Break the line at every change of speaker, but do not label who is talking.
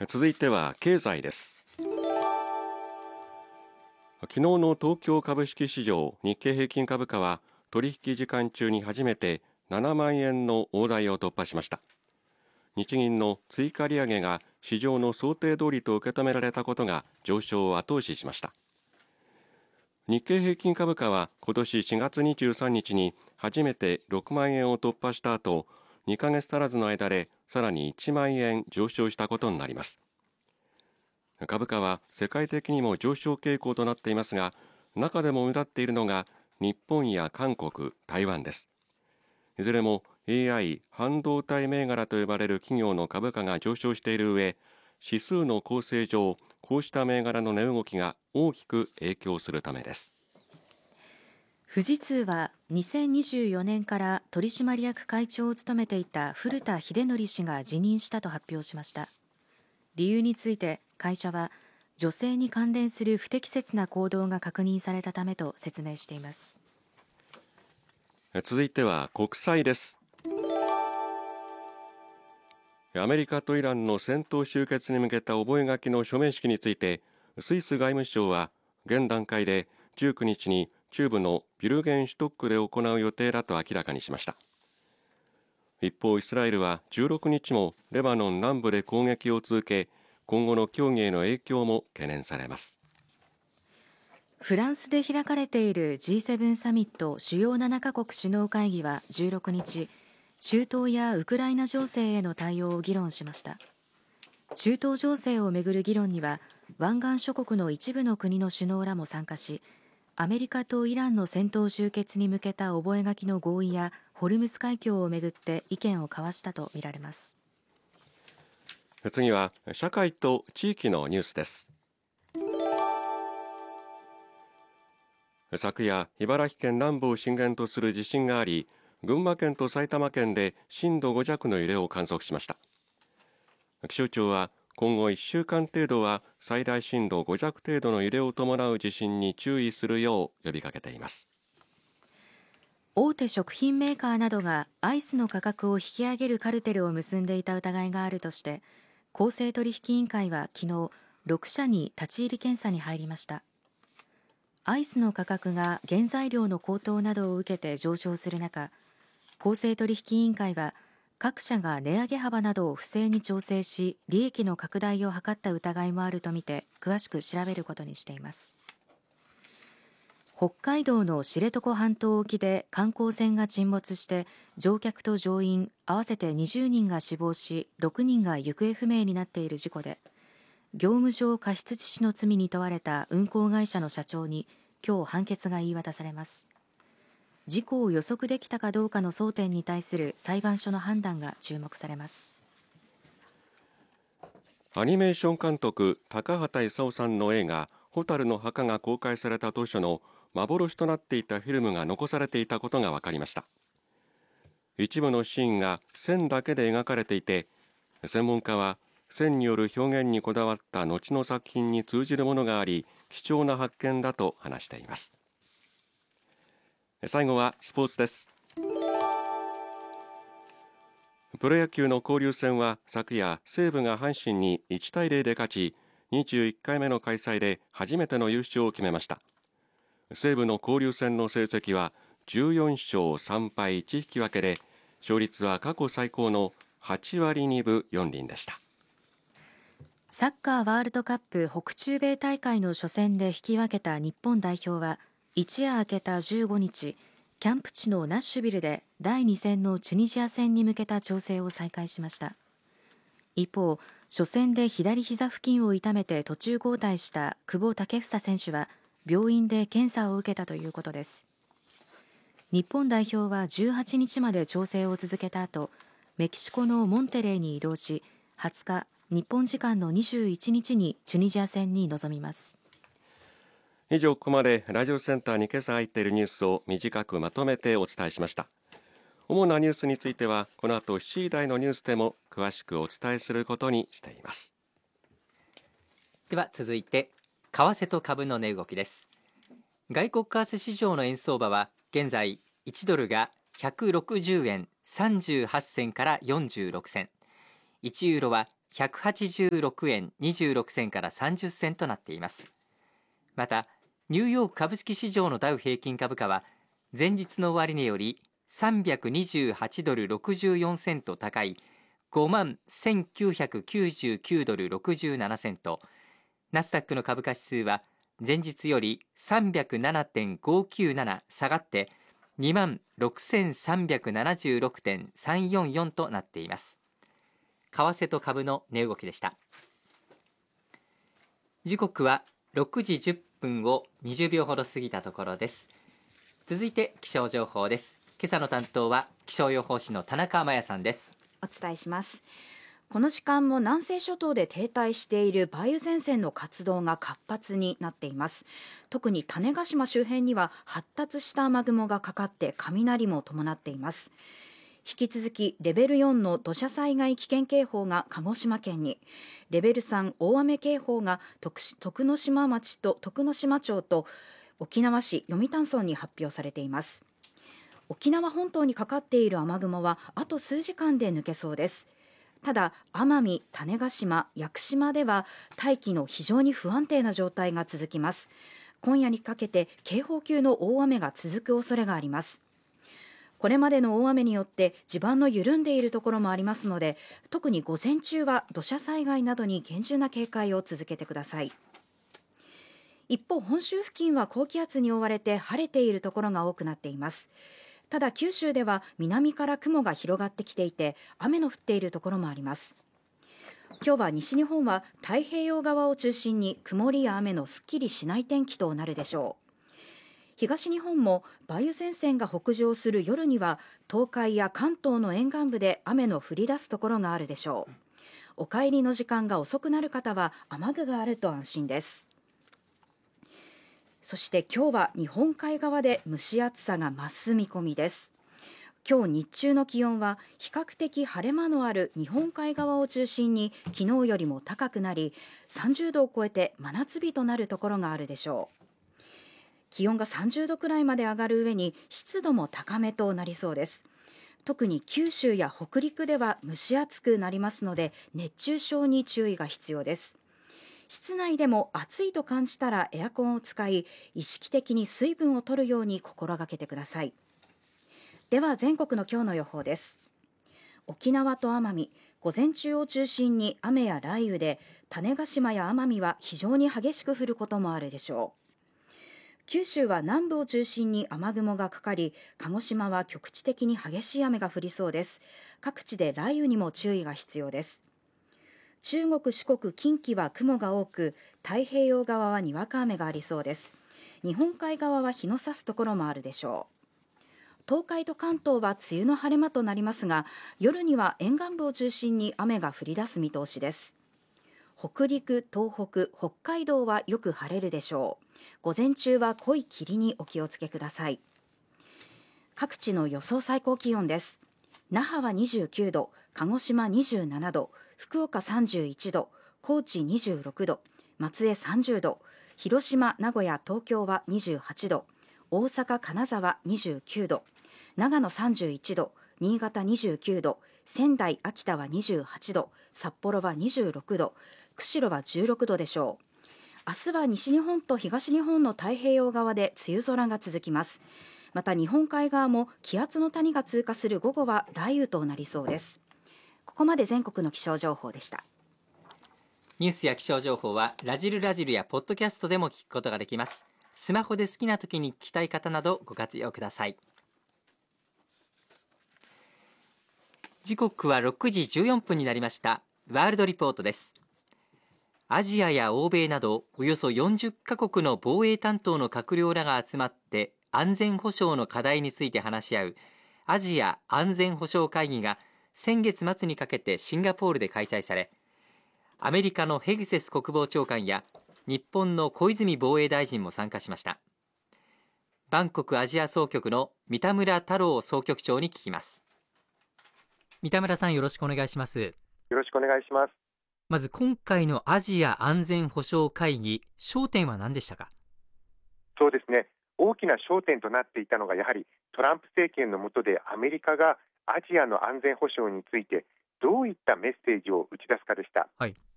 続いては経済です。昨日の東京株式市場日経平均株価は取引時間中に初めて7万円の大台を突破しました。日銀の追加利上げが市場の想定通りと受け止められたことが上昇を後押ししました。日経平均株価は今年4月23日に初めて6万円を突破した後、2ヶ月足らずの間でさらに1万円上昇したことになります。株価は世界的にも上昇傾向となっていますが、中でも目立っているのが日本や韓国、台湾です。いずれも AI 半導体銘柄と呼ばれる企業の株価が上昇している上、指数の構成上、こうした銘柄の値動きが大きく影響するためです。
富士通は2024年から取締役会長を務めていた古田英則氏が辞任したと発表しました。理由について会社は女性に関連する不適切な行動が確認されたためと説明しています。
続いては国際です。アメリカとイランの戦闘終結に向けた覚書の署名式について、スイス外務省は現段階で19日に中部のビルゲンシュトックで行う予定だと明らかにしました。一方、イスラエルは16日もレバノン南部で攻撃を続け、今後の協議への影響も懸念されます。
フランスで開かれている G7 サミット主要7カ国首脳会議は16日、中東やウクライナ情勢への対応を議論しました。中東情勢をめぐる議論には湾岸諸国の一部の国の首脳らも参加し、アメリカとイランの戦闘終結に向けた覚書の合意やホルムズ海峡をめぐって意見を交わしたとみられます。
次は社会と地域のニュースです。昨夜、茨城県南部を震源とする地震があり、群馬県と埼玉県で震度5弱の揺れを観測しました。気象庁は今後1週間程度は最大震度5弱程度の揺れを伴う地震に注意するよう呼びかけています。
大手食品メーカーなどがアイスの価格を引き上げるカルテルを結んでいた疑いがあるとして、公正取引委員会は昨日6社に立ち入り検査に入りました。アイスの価格が原材料の高騰などを受けて上昇する中、公正取引委員会は各社が値上げ幅などを不正に調整し利益の拡大を図った疑いもあるとみて詳しく調べることにしています。北海道の知床半島沖で観光船が沈没して乗客と乗員合わせて20人が死亡し6人が行方不明になっている事故で、業務上過失致死の罪に問われた運航会社の社長に今日判決が言い渡されます。事故を予測できたかどうかの争点に対する裁判所の判断が注目されます。
アニメーション監督高畑勲さんの映画蛍の墓が公開された当初の幻となっていたフィルムが残されていたことが分かりました。一部のシーンが線だけで描かれていて、専門家は線による表現にこだわった後の作品に通じるものがあり貴重な発見だと話しています。最後はスポーツです。プロ野球の交流戦は昨夜西武が阪神に1対0で勝ち、21回目の開催で初めての優勝を決めました。西武の交流戦の成績は14勝3敗1引き分けで、勝率は過去最高の8割2分4厘でした。
サッカーワールドカップ北中米大会の初戦で引き分けた日本代表は一夜明けた15日、キャンプ地のナッシュビルで第2戦のチュニジア戦に向けた調整を再開しました。一方、初戦で左膝付近を痛めて途中交代した久保建英選手は病院で検査を受けたということです。日本代表は18日まで調整を続けた後、メキシコのモンテレーに移動し、20日日本時間の21日にチュニジア戦に臨みます。
以上、ここまでラジオセンターに今朝入っているニュースを短くまとめてお伝えしました。主なニュースについてはこの後7時台のニュースでも詳しくお伝えすることにしています。
では続いて為替と株の値動きです。外国為替市場の円相場は現在1ドルが160円38銭から46銭、1ユーロは 186円26銭から30銭となっています。またニューヨーク株式市場のダウ平均株価は前日の終値より328ドル64セント高い5万1999ドル67セント、ナスダックの株価指数は前日より 307.597 下がって2万6376.344 となっています。為替と株の値動きでした。時刻は6時10分を20秒ほど過ぎたところです。続いて気象情報です。今朝の担当は気象予報士の田中真也さんです。
お伝えします。この時間も南西諸島で停滞している梅雨前線の活動が活発になっています。特に種子島周辺には発達した雨雲がかかって雷も伴っています。引き続きレベル4の土砂災害危険警報が鹿児島県に、レベル3大雨警報が徳之島町と徳之島町と沖縄市読谷村に発表されています。沖縄本島にかかっている雨雲はあと数時間で抜けそうです。ただ奄美、種子島、屋久島では大気の非常に不安定な状態が続きます。今夜にかけて警報級の大雨が続く恐れがあります。これまでの大雨によって地盤の緩んでいるところもありますので、特に午前中は土砂災害などに厳重な警戒を続けてください。一方、本州付近は高気圧に覆われて晴れているところが多くなっています。ただ九州では南から雲が広がってきていて、雨の降っているところもあります。今日は西日本は太平洋側を中心に曇りや雨のすっきりしない天気となるでしょう。東日本も梅雨前線が北上する夜には東海や関東の沿岸部で雨の降り出すところがあるでしょう。お帰りの時間が遅くなる方は雨具があると安心です。そして今日は日本海側で蒸し暑さが増す見込みです。今日日中の気温は比較的晴れ間のある日本海側を中心に昨日よりも高くなり、30度を超えて真夏日となるところがあるでしょう。気温が30度くらいまで上がる上に湿度も高めとなりそうです。特に九州や北陸では蒸し暑くなりますので、熱中症に注意が必要です。室内でも暑いと感じたらエアコンを使い、意識的に水分を取るように心がけてください。では全国の今日の予報です。沖縄と奄美、午前中を中心に雨や雷雨で、種子島や奄美は非常に激しく降ることもあるでしょう。九州は南部を中心に雨雲がかかり、鹿児島は局地的に激しい雨が降りそうです。各地で雷雨にも注意が必要です。中国、四国、近畿は雲が多く、太平洋側はにわか雨がありそうです。日本海側は日の差すところもあるでしょう。東海と関東は梅雨の晴れ間となりますが、夜には沿岸部を中心に雨が降り出す見通しです。北陸、東北、北海道はよく晴れるでしょう。午前中は濃い霧にお気をつけください。各地の予想最高気温です。那覇は29度、鹿児島27度、福岡31度、高知26度、松江30度、広島、名古屋、東京は28度、大阪、金沢29度、長野31度、新潟29度、仙台、秋田は28度、札幌は26度、釧路は16度でしょう。明日は西日本と東日本の太平洋側で梅雨空が続きます。また日本海側も気圧の谷が通過する午後は雷雨となりそうです。ここまで全国の気象情報でした。
ニュースや気象情報はラジルラジルやポッドキャストでも聞くことができます。スマホで好きな時に聞きたい方などご活用ください。時刻は6時14分になりました。ワールドリポートです。アジアや欧米などおよそ40カ国の防衛担当の閣僚らが集まって安全保障の課題について話し合うアジア安全保障会議が先月末にかけてシンガポールで開催され、アメリカのヘグセス国防長官や日本の小泉防衛大臣も参加しました。バンコクアジア総局の三田村太郎総局長に聞きます。三田村さん、よろしくお願いします。
よろしくお願いします。
まず今回のアジア安全保障会議、焦点は何でしたか？
そうですね、大きな焦点となっていたのがやはりトランプ政権の下でアメリカがアジアの安全保障についてどういったメッセージを打ち出すかでした。
はい。